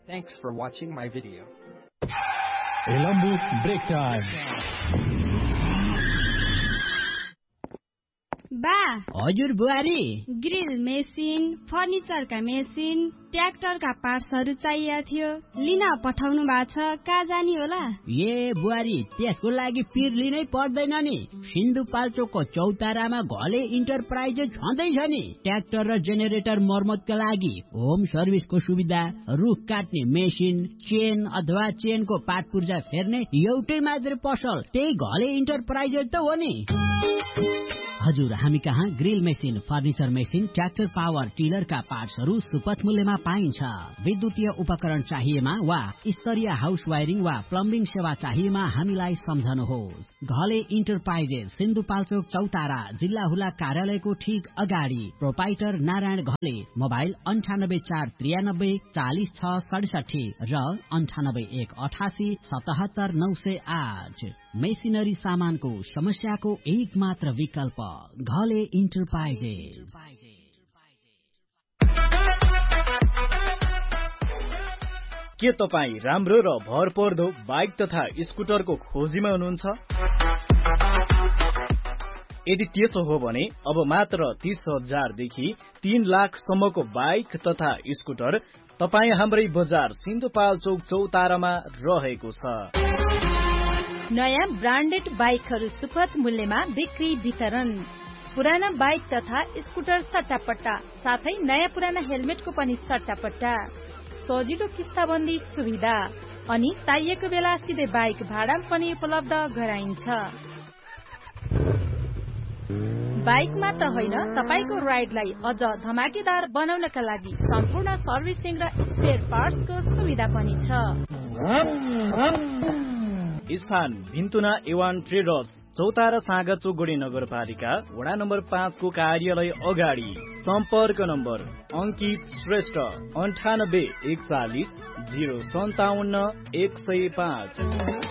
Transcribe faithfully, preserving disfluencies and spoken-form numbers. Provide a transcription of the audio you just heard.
Thanks for watching my video. Elambu break time. बा हजुर बुहारी ग्रिल मेसिन फर्निचरका मेसिन ट्र्याक्टरका पार्ट्सहरू चाहिएको थियो लिन पठाउनु भएको छ कहाँ जानी होला ए बुहारी त्यसको लागि पिर लिनै पर्दैन नि सिन्धुपाल्चोकको चौतारामा घले इन्टरप्राइजेस छँदैछ नि ट्र्याक्टर र जेनेरेटर मर्मतका लागि होम सर्भिसको सुविधा रुख काट्ने मेसिन चेन अथवा चेनको पार्ट पुर्जा फेर्ने एउटै मात्र पसल त्यही घले इन्टरप्राइजेस त हो नि हजुर हामी कहाँ grill machine furniture machine tractor power टिलरका पार्ट्सहरू सुपथ मूल्यमा पाइन्छ विद्युतीय उपकरण चाहिएमा वा स्तरीय हाउस वायरिङ वा प्लम्बिङ सेवा चाहिएमा हामीलाई सम्झनुहोस् घले इन्टरप्राइजेस सिन्धुपाल्चोक चौतारा जिल्ला हुला कार्यालयको ठीक अगाडि प्रोपाइटर नारायण घले मोबाइल अन्ठानब्बे चार त्रियानब्बे चालिस छ सडसठी र अन्ठानब्बे एक अठासी सतहत्तर नौ सय आठ मेसिनरी सामानको समस्याको एक मात्र विकल्प घले इन्टरप्राइजेस के तपाईँ राम्रो र भरपर्दो बाइक तथा स्कुटरको खोजीमा हुनुहुन्छ यदि त्यसो हो भने अब मात्र तीस हजारदेखि तीन लाखसम्मको बाइक तथा स्कुटर तपाईँ हाम्रै बजार सिन्धुपाल्चोक चौतारामा रहेको छ नयाँ ब्रान्डेड बाइकहरू सुपथ मूल्यमा बिक्री वितरण पुराना बाइक तथा स्कुटर सट्टापट्टा साथै नयाँ पुराना हेलमेटको पनि सट्टापट्टा सजिलो किस्ताबन्दी सुविधा अनि चाहिएको बेला सिधै बाइक भाडा पनि उपलब्ध गराइन्छ बाइक मात्र होइन तपाईको राइडलाई अझ धमाकेदार बनाउनका लागि सम्पूर्ण सर्भिसिङ र स्पेयर पार्ट्सको सुविधा पनि छ स्थान भिन्तुना एवान ट्रेडर्स चौतारा साँगाचोक नगरपालिका वडा नम्बर पाँचको कार्यालय अगाडि सम्पर्क नम्बर अंकित श्रेष्ठ अन्ठानब्बे एकचालिस जीरो सन्ताउन्न एक सय पाँच